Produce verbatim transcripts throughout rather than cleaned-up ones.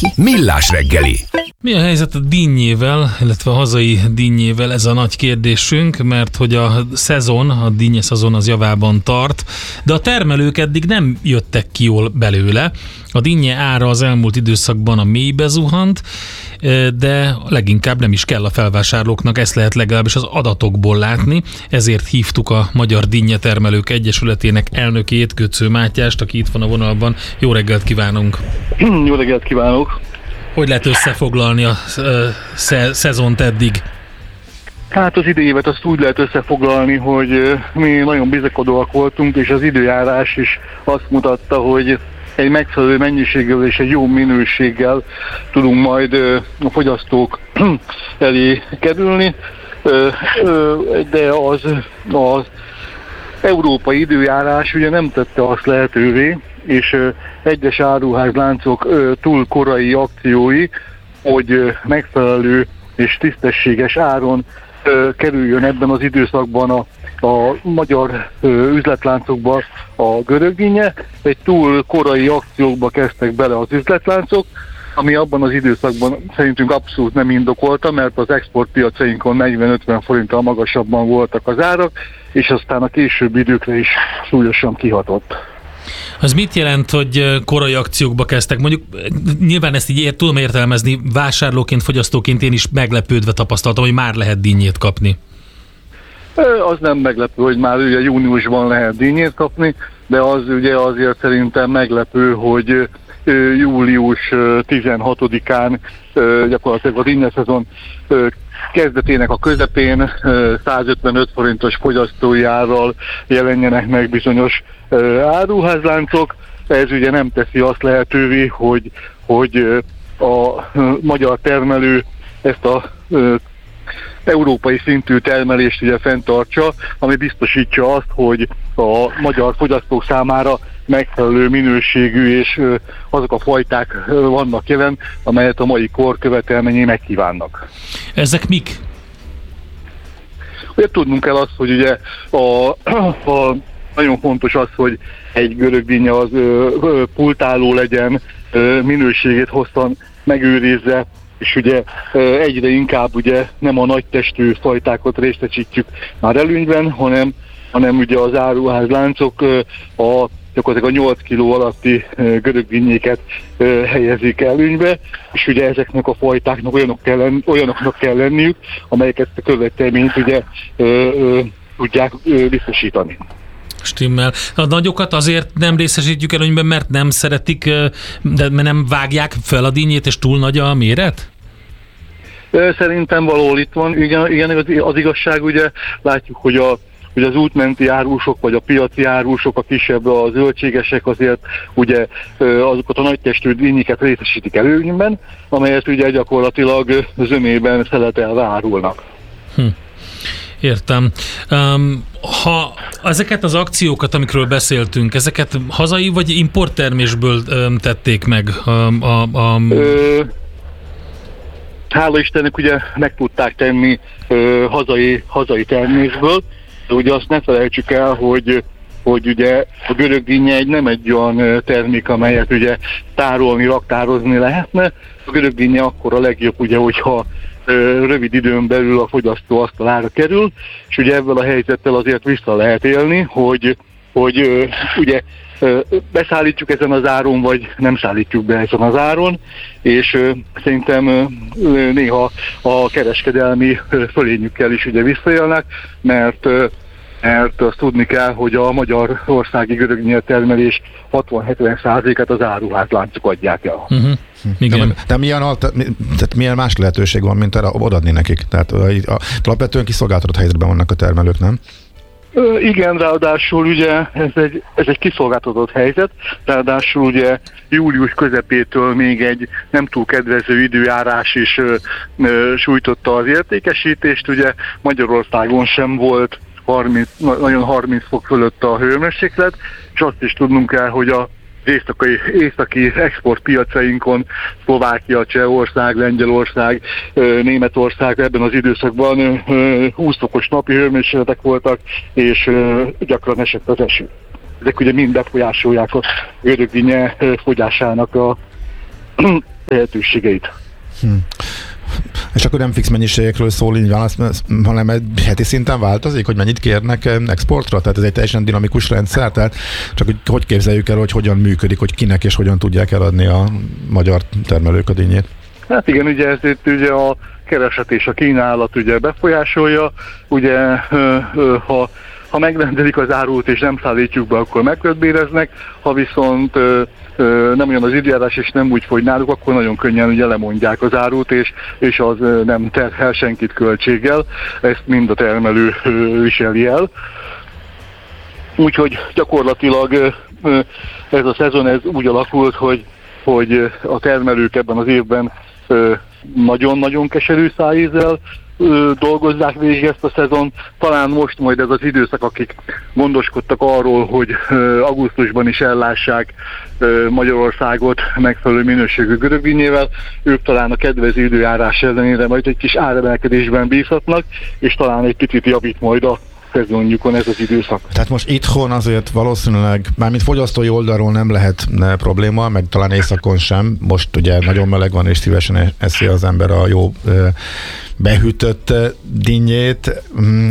neki. Millás reggeli. Mi a helyzet a dinnyével, illetve a hazai dinnyével, ez a nagy kérdésünk, mert hogy a szezon, a dinnye szezon az javában tart, de a termelők eddig nem jöttek ki jól belőle. A dinnye ára az elmúlt időszakban a mélybe zuhant, de leginkább nem is kell a felvásárlóknak, ezt lehet legalábbis az adatokból látni, ezért hívtuk a Magyar Dinnye Termelők Egyesületének elnökét, Götző Mátyást, aki itt van a vonalban. Jó reggelt kívánunk! Jó reggelt kívánok! Hogy lehet összefoglalni a sze- szezont eddig? Hát az idei évet azt úgy lehet összefoglalni, hogy mi nagyon bizakodóak voltunk, és az időjárás is azt mutatta, hogy egy megfelelő mennyiséggel és egy jó minőséggel tudunk majd a fogyasztók elé kerülni, de az, az európai időjárás ugye nem tette azt lehetővé, és egyes áruházláncok túl korai akciói, hogy megfelelő és tisztességes áron kerüljön ebben az időszakban a, a magyar üzletláncokba a görög dinnye. Egy túl korai akciókba kezdtek bele az üzletláncok, ami abban az időszakban szerintünk abszolút nem indokolta, mert az exportpiacainkon negyven-ötven forinttal magasabban voltak az árak, és aztán a későbbi időkre is súlyosan kihatott. Az mit jelent, hogy korai akciókba kezdtek? Mondjuk nyilván ezt így ért, tudom értelmezni, vásárlóként, fogyasztóként én is meglepődve tapasztaltam, hogy már lehet dinnyét kapni. Az nem meglepő, hogy már ugye júniusban lehet dinnyét kapni, de az ugye azért szerintem meglepő, hogy július tizenhatodikán gyakorlatilag a dinnye szezon kezdetének a közepén százötvenöt forintos fogyasztói árral jelenjenek meg bizonyos áruházláncok. Ez ugye nem teszi azt lehetővé, hogy, hogy a magyar termelő ezt a európai szintű termelést ugye fenntartsa, ami biztosítja azt, hogy a magyar fogyasztók számára megfelelő minőségű és azok a fajták vannak jelen, amelyet a mai kor követelményei megkívánnak. Ezek mik? Ugye tudnunk kell azt, hogy ugye a, a, nagyon fontos az, hogy egy görög dinnye az ö, ö, pultáló legyen, ö, minőségét hosszan megőrizze, és ugye ö, egyre inkább ugye nem a nagy testű fajtákat részesítjük már előnyben, hanem, hanem ugye az áruházláncok ö, a gyakorlatilag a nyolc kiló alatti görög dinnyéket helyezik előnybe, és ugye ezeknek a fajtáknak olyanok kell lenni, olyanoknak kell lenniük, amelyek ezt a követelményt ugye ö, ö, tudják ö, biztosítani. Stimmel. A nagyokat azért nem részesítjük előnyben, mert nem szeretik, de nem vágják fel a dinnyét, és túl nagy a méret? Szerintem valahol itt van. Igen, igen az igazság, ugye látjuk, hogy a hogy az útmenti árusok, vagy a piaci árusok, a kisebb, a zöldségesek azért ugye azokat a nagytestű dinnyéket részesítik előnyben, amelyet ugye gyakorlatilag zömében szeletelve árulnak. Hm. Értem. Um, ha ezeket az akciókat, amikről beszéltünk, ezeket hazai vagy importtermésből um, tették meg? Um, a, a... Ö, hála Istennek ugye meg tudták tenni ö, hazai, hazai termésből. De ugye azt ne felejtsük el, hogy, hogy ugye a görög dinnye egy nem egy olyan termék, amelyet ugye tárolni, raktározni lehetne. A görög dinnye akkor a legjobb, ugye, hogyha ö, rövid időn belül a fogyasztó asztalára kerül, és ugye ebben a helyzettel azért vissza lehet élni, hogy, hogy ö, ugye ö, beszállítjuk ezen az áron, vagy nem szállítjuk be ezen az áron, és ö, szerintem ö, néha a kereskedelmi ö, fölényükkel is ugye visszaélnek, mert ö, mert azt tudni kell, hogy a magyarországi görög dinnye termelés hatvan-hetven százalékát az áruházláncok adják el. Uh-huh. Igen. De, de milyen, alta, tehát milyen más lehetőség van, mint erre odaadni nekik? Tehát alapvetően kiszolgáltatott helyzetben vannak a termelők, nem? Igen, ráadásul ugye ez egy, ez egy kiszolgáltatott helyzet, ráadásul ugye július közepétől még egy nem túl kedvező időjárás is ö, ö, sújtotta az értékesítést, ugye Magyarországon sem volt harminc, nagyon harminc fok fölött a hőmérséklet, és azt is tudnunk kell, hogy a északi, északi exportpiacainkon Szlovákia, Csehország, Lengyelország, Németország ebben az időszakban húsz fokos napi hőmérsékletek voltak, és gyakran esett az eső. Ezek ugye mind befolyásolják a görög dinnye fogyásának a lehetőségeit. Hm. És akkor nem fix mennyiségekről szól, így válasz, hanem egy heti szinten változik, hogy mennyit kérnek exportra? Tehát ez egy teljesen dinamikus rendszer, tehát csak hogy, hogy képzeljük el, hogy hogyan működik, hogy kinek és hogyan tudják eladni a magyar termelők a dinnyét? Hát igen, ugye ezért ugye a kereset és a kínálat ugye befolyásolja, ugye ha, ha megrendelik az árut és nem szállítjuk be, akkor megkötbéreznek, ha viszont nem olyan az időjárás és nem úgy fogy náluk, akkor nagyon könnyen ugye lemondják az árut, és, és az nem terhel senkit költséggel, ezt mind a termelő viseli el. Úgyhogy gyakorlatilag ez a szezon ez úgy alakult, hogy, hogy a termelők ebben az évben nagyon-nagyon keserű szájízzel dolgozzák végig ezt a szezon. Talán most majd ez az időszak, akik gondoskodtak arról, hogy augusztusban is ellássák Magyarországot megfelelő minőségű görögdinnyével, ők talán a kedvező időjárás ellenére majd egy kis áremelkedésben bízhatnak, és talán egy kicsit javít majd a szezonjukon ez az időszak. Tehát most itthon azért valószínűleg, mármint fogyasztói oldalról nem lehet ne, probléma, meg talán északon sem. Most ugye nagyon meleg van, és szívesen eszi az ember a jó ö, behűtött dinnyét.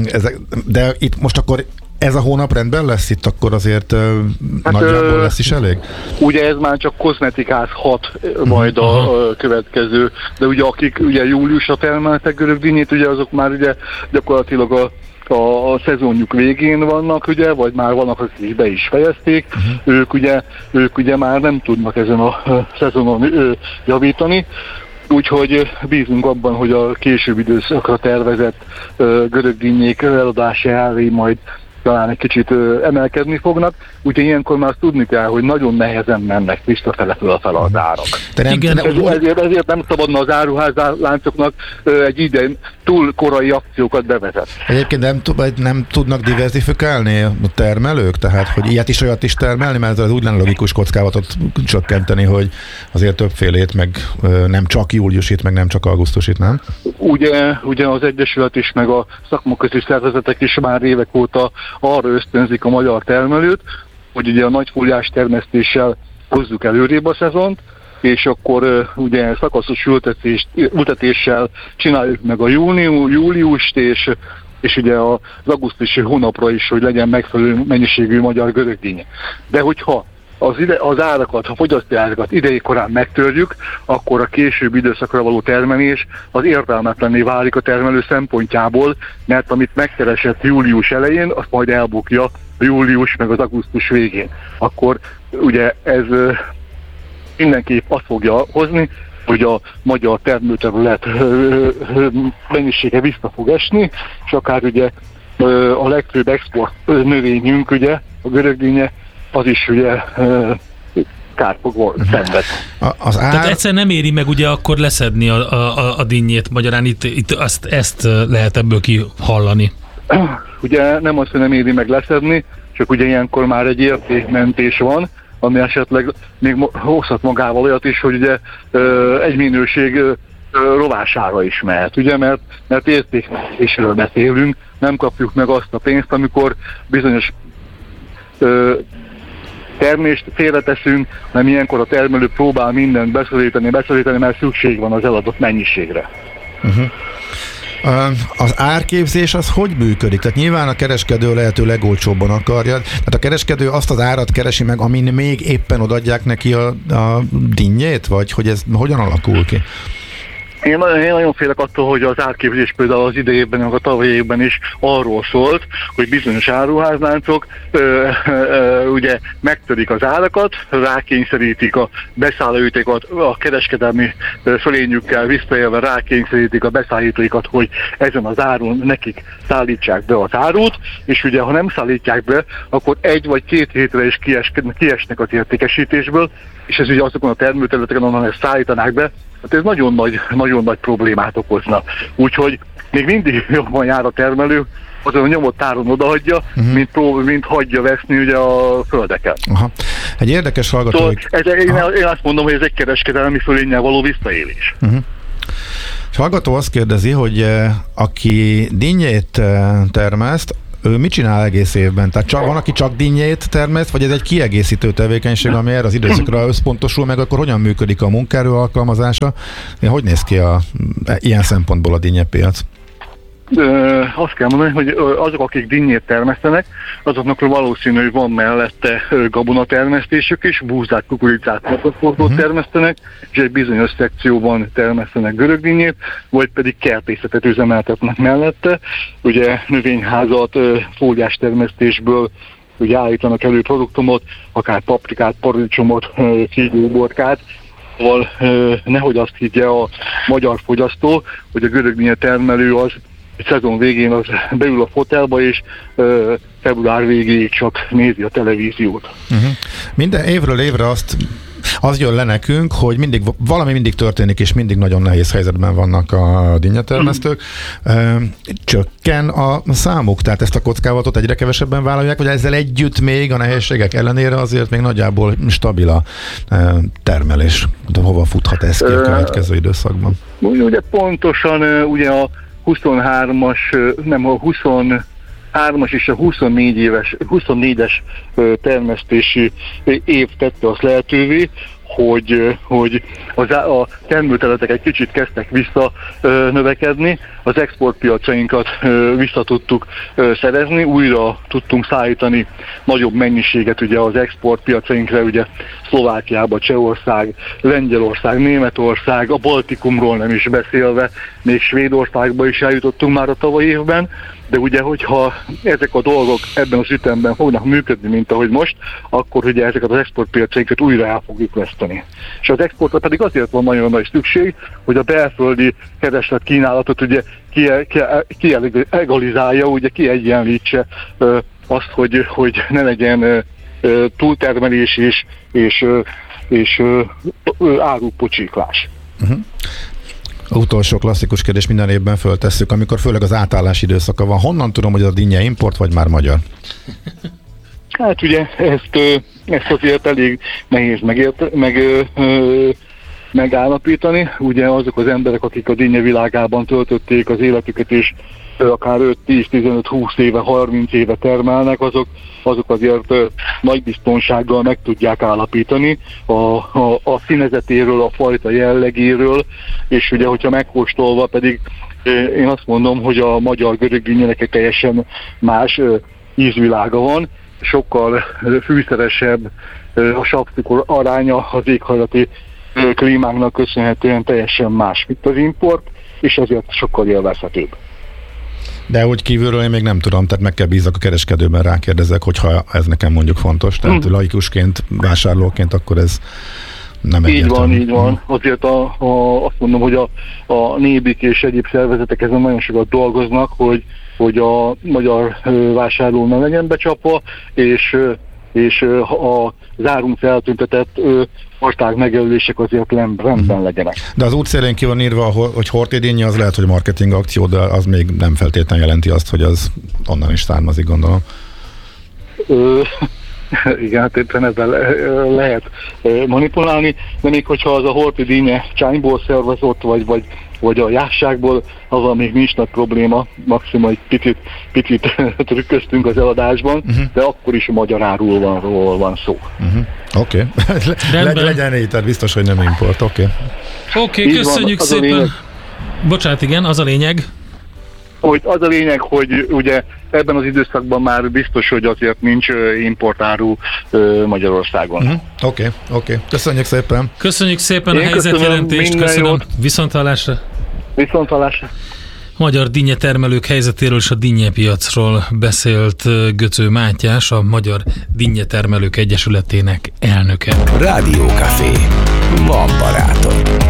De itt most akkor ez a hónap rendben lesz itt, akkor azért hát, nagyjából lesz is elég? Ugye ez már csak kozmetikázhat majd a, a következő, de ugye akik ugye júliusra termeltek görög dinnyét, ugye azok már ugye gyakorlatilag a a, a szezonjuk végén vannak, ugye, vagy már vannak, akik is be is fejezték, uh-huh. ők, ugye, ők ugye már nem tudnak ezen a, a szezonon ö, javítani, úgyhogy bízunk abban, hogy a később időszakra tervezett ö, görög dinnyék eladási árai majd talán egy kicsit ö, emelkedni fognak, úgyhogy ilyenkor már azt tudni kell, hogy nagyon nehezen mennek visszafele föl a fel az árak. Nem, Igen, ez, ezért, ezért nem szabadna az áruházláncoknak ö, egy idén túl korai akciókat bevezet. Egyébként nem, nem tudnak diversifikálni a termelők? Tehát, hogy ilyet is, olyat is termelni, mert ez úgy lenne logikus kockázatot csökkenteni, hogy azért többfélét, meg ö, nem csak júliusit, meg nem csak augusztusit, nem? Ugye, ugye az Egyesület is, meg a szakmaközi szervezetek is már évek óta arra ösztönzik a magyar termelőt, hogy ugye a nagyfóliás termesztéssel hozzuk előrébb a szezont, és akkor uh, ugye szakaszos ültetéssel csináljuk meg a júniu, júliust, és, és ugye az augusztusi hónapra is, hogy legyen megfelelő mennyiségű magyar görögdínnye. De hogyha az, ide, az árakat, a fogyasztói árakat idei korán megtörjük, akkor a később időszakra való termelés az értelmetlenné válik a termelő szempontjából, mert amit megkeresett július elején, azt majd elbukja a július meg az augusztus végén. Akkor ugye ez mindenképp azt fogja hozni, hogy a magyar termőterület mennyisége vissza fog esni, és akár ugye a legfőbb export növényünk, ugye, a görögdínnye, az is ugye kárt fog szenved. Az ár... Tehát egyszer nem éri meg ugye akkor leszedni a, a, a dinnyét, magyarán itt, itt azt, ezt lehet ebből kihallani. Ugye nem azt, hogy nem éri meg leszedni, csak ugye ilyenkor már egy értékmentés van, ami esetleg még hozhat magával olyat is, hogy ugye egy minőség rovására is mehet, ugye, mert, mert értékmentésről beszélünk, nem kapjuk meg azt a pénzt, amikor bizonyos ö, termést félreteszünk, mert ilyenkor a termelő próbál mindent beszorítani, beszorítani, mert szükség van az eladott mennyiségre. Uh-huh. Az árképzés az hogy működik? Tehát nyilván a kereskedő lehető legolcsóbban akarja. Tehát a kereskedő azt az árat keresi meg, amin még éppen odaadják neki a, a dinnyét? Vagy hogy ez hogyan alakul ki? Én, én nagyon félek attól, hogy az árképzés például az idejében, meg a tavalyi évben is arról szólt, hogy bizonyos áruházláncok ö, ö, ugye megtörik az árakat, rákényszerítik a beszállítóikat, a kereskedelmi fölényükkel visszaélve rákényszerítik a beszállítóikat, hogy ezen az áron nekik szállítsák be az árut, és ugye ha nem szállítják be, akkor egy vagy két hétre is kies, kiesnek az értékesítésből, és ez ugye azokon a termőterületeken, onnan ezt szállítanák be, hát ez nagyon nagy, nagyon nagy problémát okozna. Úgyhogy még mindig jobban jár a termelő, azon a nyomott áron odaadja, uh-huh. mint, prób- mint hagyja veszni ugye a földeken. Aha. Egy érdekes hallgató. Szóval ez, én, én azt mondom, hogy ez egy kereskedelmi fölénnyel való visszaélés. Uh-huh. És hallgató azt kérdezi, hogy aki dinnyét termeszt, ő mit csinál egész évben? Tehát csak, van, aki csak dinnyét termeszt, vagy ez egy kiegészítő tevékenység, ami erre az időszakra összpontosul, meg akkor hogyan működik a munkaerő alkalmazása? Hogy néz ki a, ilyen szempontból a dinnyepiac? Ö, azt kell mondani, hogy azok, akik dinnyét termesztenek, azoknak valószínű, hogy van mellette gabonatermesztésük is, búzát, kukoricát, matafortót uh-huh. termesztenek, és egy bizonyos szekcióban termesztenek görögdinnyét, vagy pedig kertészetet üzemeltetnek mellette. Ugye növényházat, fóliás termesztésből ugye állítanak elő produktumot, akár paprikát, paradicsomot, kígyóborkát, szóval nehogy azt higgye a magyar fogyasztó, hogy a görögdinnye termelő az egy szezon végén az beül a fotelba, és ö, február végéig csak nézi a televíziót. Uh-huh. Minden évről évre azt, az jön le nekünk, hogy mindig, valami mindig történik, és mindig nagyon nehéz helyzetben vannak a dinnyetermesztők. Uh-huh. Csökken a számuk, tehát ezt a kockázatot egyre kevesebben vállalják, vagy ezzel együtt még a nehézségek ellenére azért még nagyjából stabil a termelés. De hova futhat ez ki a következő időszakban? Ugye pontosan ugye a huszonhármas, nem a huszonhármas és a huszonnégy éves, huszonnégyes termesztési év tette azt lehetővé, hogy, hogy az, a termőterületek egy kicsit kezdtek vissza növekedni, az exportpiacainkat vissza tudtuk szerezni, újra tudtunk szállítani nagyobb mennyiséget ugye az exportpiacainkra, ugye Szlovákiába, Csehország, Lengyelország, Németország, a Baltikumról nem is beszélve, még Svédországba is eljutottunk már a tavalyi évben, de ugye, hogyha ezek a dolgok ebben az ütemben fognak működni, mint ahogy most, akkor ugye ezeket az exportpiacainkat újra el fogjuk veszteni. És az exportra pedig azért van nagyon nagy szükség, hogy a belföldi kereslet kínálatot ugye kiegalizálja, ugye kiegyenlítse azt, hogy, hogy ne legyen túltermelés és, és, és árupocséklás. Uh-huh. A utolsó klasszikus kérdés minden évben föltesszük, amikor főleg az átállás időszaka van. Honnan tudom, hogy a dinnye import, vagy már magyar? Hát ugye ezt, ezt azért elég nehéz megért, meg, megállapítani. Ugye azok az emberek, akik a dinnye világában töltötték az életüket, és akár öt, tíz, tizenöt, húsz éve, harminc éve termelnek, azok, azok azért nagy biztonsággal meg tudják állapítani a, a, a színezetéről, a fajta jellegéről, és ugye, hogyha megkóstolva pedig én azt mondom, hogy a magyar görögdinnyenek egy teljesen más ízvilága van, sokkal fűszeresebb, a savcukor aránya az éghajlati klímánknak köszönhetően teljesen más, mint az import, és ezért sokkal élvezhetőbb. De úgy kívülről én még nem tudom, tehát meg kell bízzak a kereskedőben, rákérdezek, hogyha ez nekem mondjuk fontos. Tehát hmm. laikusként, vásárlóként, akkor ez nem egyértelmű. Így van, így van. Azért a, a, azt mondom, hogy a, a nébik és egyéb szervezetek ezen nagyon sokat dolgoznak, hogy, hogy a magyar vásárló ne legyen becsapva, és, és a zárunk feltüntetett ország megjelölések azért rendben legyenek. De az útszélén ki van írva, hogy hortédinnye, az lehet, hogy marketing akció, de az még nem feltétlenül jelenti azt, hogy az onnan is származik, gondolom. Ö, igen, hát éppen ezzel lehet manipulálni, de még hogyha az a hortédinnye csányból szervezott, vagy, vagy, vagy a jásságból, azzal még nincs nagy probléma, maximum egy picit, picit trükköztünk az eladásban, uh-huh. de akkor is magyar áruról van szó. Uh-huh. Oké. Okay. Le, legyen így, tehát biztos, hogy nem import. Oké. Okay. Oké, okay, köszönjük van, szépen. Bocsánat, igen, az a lényeg. Hogy az a lényeg, hogy ugye ebben az időszakban már biztos, hogy azért nincs importáru Magyarországon. Uh-huh. Oké, okay, oké. Okay. Köszönjük szépen. Köszönjük szépen Én a helyzetjelentést. Köszönöm. Viszonthallásra. Viszonthallásra. Magyar dinnyetermelők helyzetéről és a dinnyepiacról beszélt Göcő Mátyás, a Magyar Dinnyetermelők Egyesületének elnöke. Rádiókafé. Van barátom.